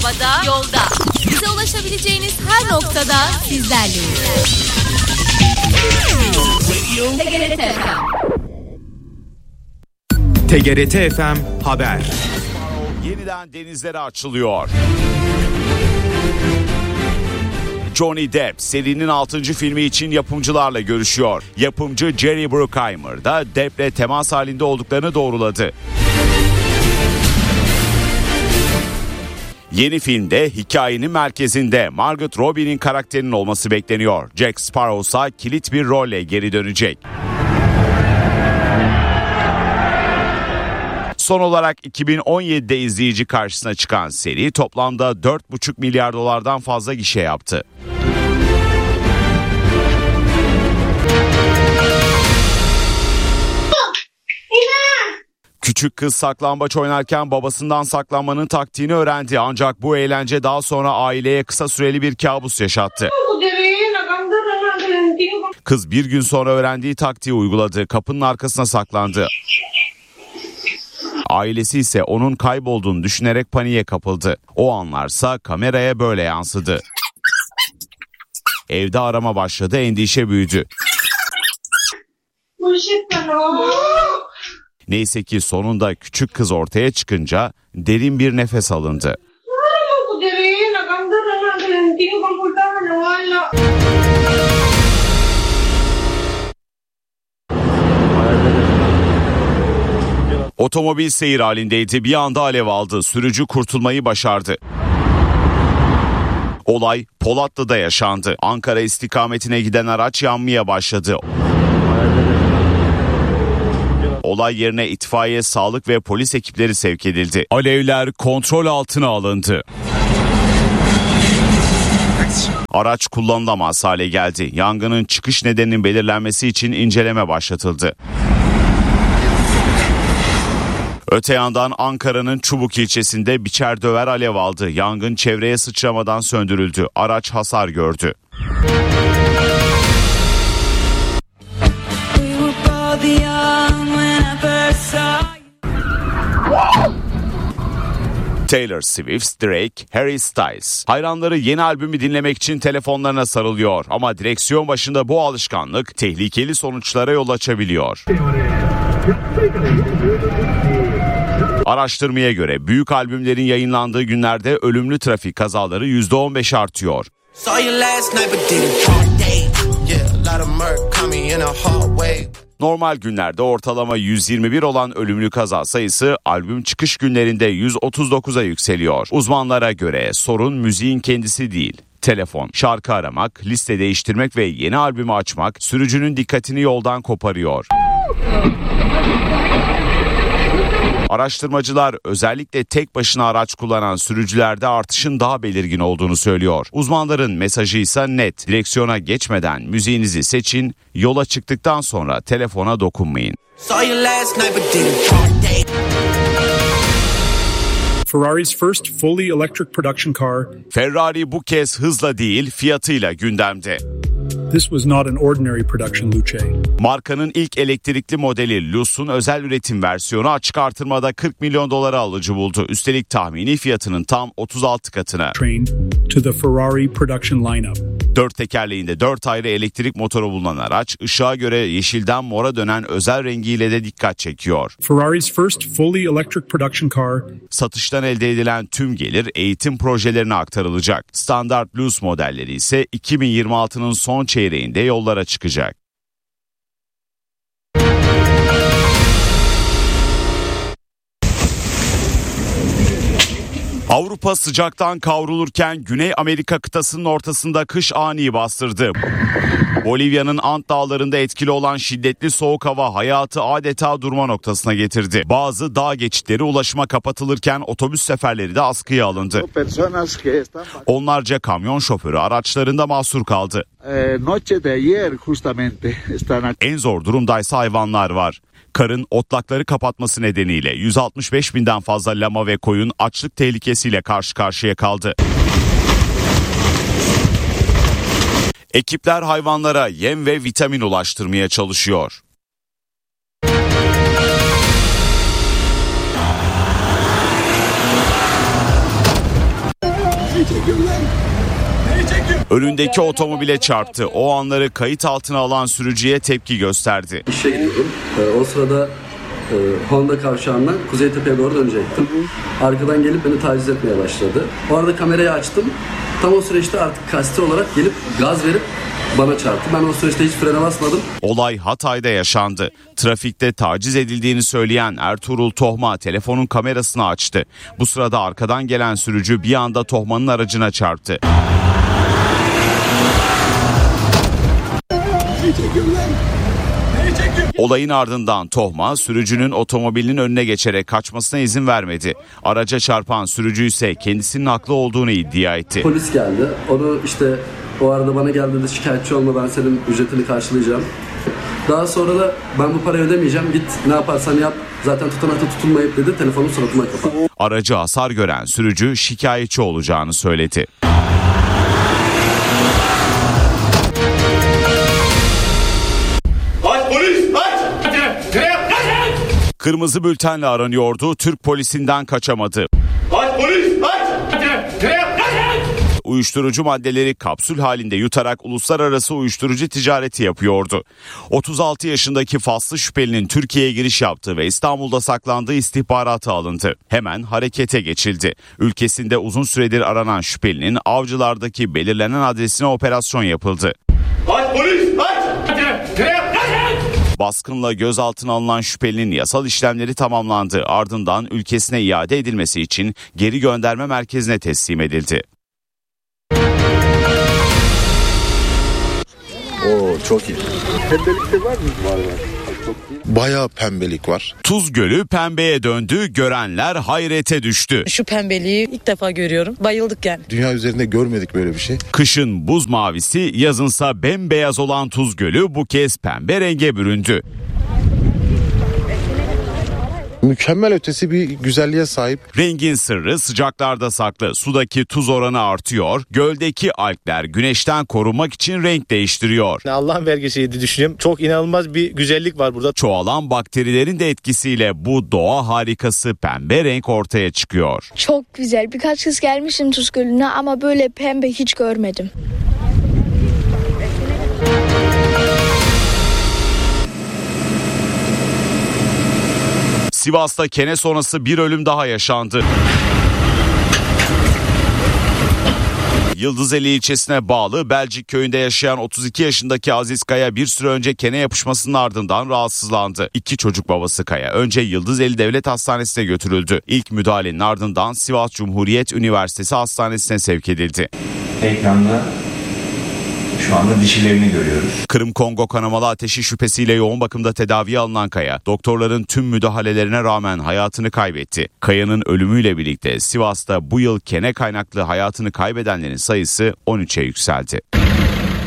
arabada, yolda. Bize ulaşabileceğiniz her noktada sizlerleyiz. TGRT FM. TGRT FM Haber. Yeniden denizlere açılıyor. Johnny Depp serinin 6. filmi için yapımcılarla görüşüyor. Yapımcı Jerry Bruckheimer da Depp'le temas halinde olduklarını doğruladı. Yeni filmde hikayenin merkezinde Margot Robbie'nin karakterinin olması bekleniyor. Jack Sparrow ise kilit bir rolle geri dönecek. Son olarak 2017'de izleyici karşısına çıkan seri toplamda 4,5 milyar dolardan fazla gişe yaptı. Küçük kız saklambaç oynarken babasından saklanmanın taktiğini öğrendi. Ancak bu eğlence daha sonra aileye kısa süreli bir kabus yaşattı. Kız bir gün sonra öğrendiği taktiği uyguladı. Kapının arkasına saklandı. Ailesi ise onun kaybolduğunu düşünerek paniğe kapıldı. O anlarsa kameraya böyle yansıdı. Evde arama başladı, endişe büyüdü. Neyse ki sonunda küçük kız ortaya çıkınca derin bir nefes alındı. Otomobil seyir halindeydi. Bir anda alev aldı. Sürücü kurtulmayı başardı. Olay Polatlı'da yaşandı. Ankara istikametine giden araç yanmaya başladı. Olay yerine itfaiye, sağlık ve polis ekipleri sevk edildi. Alevler kontrol altına alındı. Araç kullanılamaz hale geldi. Yangının çıkış nedeninin belirlenmesi için inceleme başlatıldı. Öte yandan Ankara'nın Çubuk ilçesinde biçer döver alev aldı. Yangın çevreye sıçramadan söndürüldü. Araç hasar gördü. Taylor Swift, Drake, Harry Styles. Hayranları yeni albümü dinlemek için telefonlarına sarılıyor. Ama direksiyon başında bu alışkanlık tehlikeli sonuçlara yol açabiliyor. Araştırmaya göre büyük albümlerin yayınlandığı günlerde ölümlü trafik kazaları %15 artıyor. Normal günlerde ortalama 121 olan ölümlü kaza sayısı albüm çıkış günlerinde 139'a yükseliyor. Uzmanlara göre sorun müziğin kendisi değil. Telefon, şarkı aramak, liste değiştirmek ve yeni albümü açmak sürücünün dikkatini yoldan koparıyor. Araştırmacılar özellikle tek başına araç kullanan sürücülerde artışın daha belirgin olduğunu söylüyor. Uzmanların mesajı ise net. Direksiyona geçmeden müziğinizi seçin, yola çıktıktan sonra telefona dokunmayın. Ferrari's first fully electric production car. Ferrari bu kez hızla değil, fiyatıyla gündemde. This was not an ordinary production Luce. Markanın ilk elektrikli modeli Luce'un özel üretim versiyonu açık artırmada 40 milyon dolara alıcı buldu. Üstelik tahmini fiyatının tam 36 katına. Train to the Ferrari production lineup. 4 tekerleğinde 4 ayrı elektrik motoru bulunan araç, ışığa göre yeşilden mora dönen özel rengiyle de dikkat çekiyor. Ferrari's first fully electric production car. Satıştan elde edilen tüm gelir eğitim projelerine aktarılacak. Standart Luce modelleri ise 2026'nın son çeyreğinde yollara çıkacak. Avrupa sıcaktan kavrulurken Güney Amerika kıtasının ortasında kış ani bastırdı. Bolivya'nın Ant dağlarında etkili olan şiddetli soğuk hava hayatı adeta durma noktasına getirdi. Bazı dağ geçitleri ulaşıma kapatılırken otobüs seferleri de askıya alındı. Onlarca kamyon şoförü araçlarında mahsur kaldı. En zor durumdaysa hayvanlar var. Karın otlakları kapatması nedeniyle 165 binden fazla lama ve koyun açlık tehlikesiyle karşı karşıya kaldı. Ekipler hayvanlara yem ve vitamin ulaştırmaya çalışıyor. Önündeki otomobile çarptı. O anları kayıt altına alan sürücüye tepki gösterdi. İşe gidiyordum. O sırada Honda kavşağından Kuzeytepe'ye doğru dönecektim. Arkadan gelip beni taciz etmeye başladı. O arada kamerayı açtım. Tam o süreçte artık kasti olarak gelip gaz verip bana çarptı. Ben o süreçte hiç frene basmadım. Olay Hatay'da yaşandı. Trafikte taciz edildiğini söyleyen Ertuğrul Tohma telefonun kamerasını açtı. Bu sırada arkadan gelen sürücü bir anda Tohma'nın aracına çarptı. Olayın ardından Tohma sürücünün otomobilinin önüne geçerek kaçmasına izin vermedi. Araca çarpan sürücü ise kendisinin haklı olduğunu iddia etti. Polis geldi. Onu işte o arada bana geldi dedi, şikayetçi olma, ben senin ücretini karşılayacağım. Daha sonra da ben bu parayı ödemeyeceğim, git ne yaparsan yap, zaten tutanakta tutulmayıp dedi, telefonu suratıma kapattı. Aracı hasar gören sürücü şikayetçi olacağını söyledi. Kırmızı bültenle aranıyordu, Türk polisinden kaçamadı. Uyuşturucu maddeleri kapsül halinde yutarak uluslararası uyuşturucu ticareti yapıyordu. 36 yaşındaki faslı şüphelinin Türkiye'ye giriş yaptığı ve İstanbul'da saklandığı istihbaratı alındı. Hemen harekete geçildi. Ülkesinde uzun süredir aranan şüphelinin Avcılar'daki belirlenen adresine operasyon yapıldı. Baskınla gözaltına alınan şüphelinin yasal işlemleri tamamlandı. Ardından ülkesine iade edilmesi için geri gönderme merkezine teslim edildi. Çok iyi. Pembelikte var mı? Var. Bayağı pembelik var. Tuz Gölü pembeye döndü, görenler hayrete düştü. Şu pembeliği ilk defa görüyorum. Bayıldık yani. Dünya üzerinde görmedik böyle bir şey. Kışın buz mavisi, yazınsa bembeyaz olan Tuz Gölü bu kez pembe renge büründü. Mükemmel ötesi bir güzelliğe sahip. Rengin sırrı sıcaklarda saklı. Sudaki tuz oranı artıyor. Göldeki algler güneşten korunmak için renk değiştiriyor. Allah'ın vergisiydi düşünüyorum. Çok inanılmaz bir güzellik var burada. Çoğalan bakterilerin de etkisiyle bu doğa harikası pembe renk ortaya çıkıyor. Çok güzel. Birkaç kez gelmişim Tuz Gölü'ne ama böyle pembe hiç görmedim. Sivas'ta kene sonrası bir ölüm daha yaşandı. Yıldızeli ilçesine bağlı Belcik köyünde yaşayan 32 yaşındaki Aziz Kaya bir süre önce kene yapışmasının ardından rahatsızlandı. İki çocuk babası Kaya önce Yıldızeli Devlet Hastanesi'ne götürüldü. İlk müdahalenin ardından Sivas Cumhuriyet Üniversitesi Hastanesi'ne sevk edildi. Ekranda şu anda dişilerini görüyoruz. Kırım-Kongo kanamalı ateşi şüphesiyle yoğun bakımda tedaviye alınan Kaya, doktorların tüm müdahalelerine rağmen hayatını kaybetti. Kaya'nın ölümüyle birlikte Sivas'ta bu yıl kene kaynaklı hayatını kaybedenlerin sayısı 13'e yükseldi.